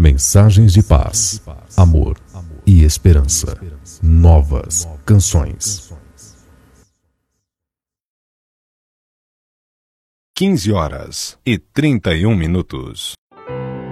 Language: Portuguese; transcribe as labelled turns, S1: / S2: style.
S1: Mensagens de paz, amor e esperança. Novas canções.
S2: 15h31.